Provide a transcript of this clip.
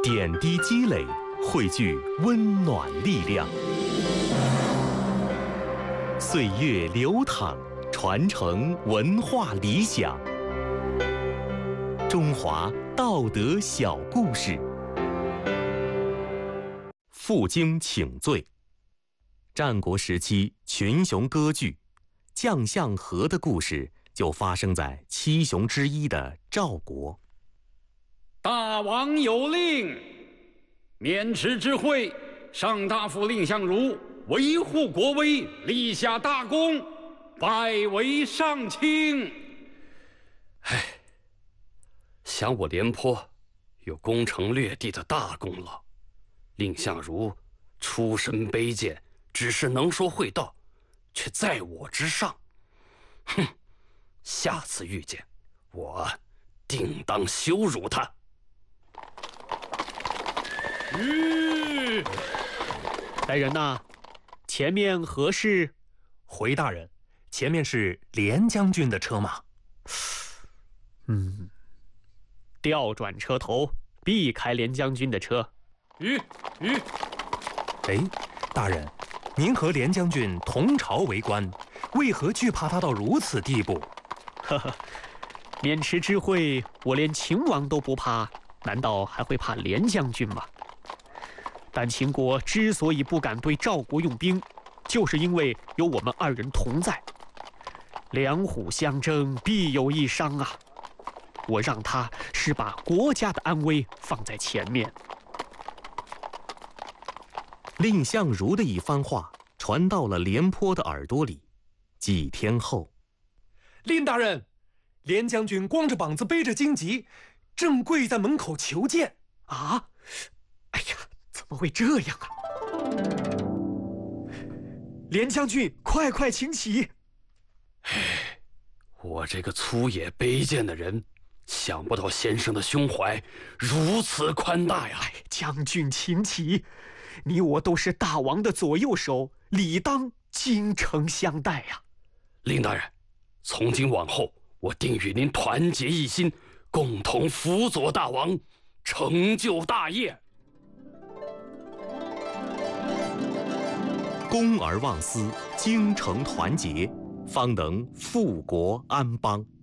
点滴积累，汇聚温暖力量。岁月流淌，传承文化理想。中华道德小故事。负荆请罪。战国时期群雄割据，将相和的故事就发生在七雄之一的赵国。 大王有令，渑池之会，上大夫蔺相如维护国威，立下大功，拜为上卿。 想我廉颇有攻城略地的大功劳，蔺相如出身卑贱，只是能说会道，却在我之上。哼，下次遇见我，定当羞辱他。 来人呐，前面何事？ 回大人，前面是廉将军的车马。 调转车头，避开廉将军的车。 大人，您和廉将军同朝为官，为何惧怕他到如此地步？ 渑池之会，我连秦王都不怕，难道还会怕廉将军吗？但秦国之所以不敢对赵国用兵，就是因为有我们二人同在。两虎相争，必有一伤啊！我让他是把国家的安危放在前面。 蔺相如的一番话传到了廉颇的耳朵里。几天后， 蔺大人，廉将军光着膀子背着荆棘，正跪在门口求见。 啊！哎呀，怎么会这样啊？廉将军，快请起！ 我这个粗野卑贱的人，想不到先生的胸怀如此宽大呀！ 将军请起，你我都是大王的左右手，理当精诚相待呀。 蔺大人，从今往后，我定与您团结一心，共同辅佐大王，成就大业。 公而忘私，精诚团结，方能富国安邦。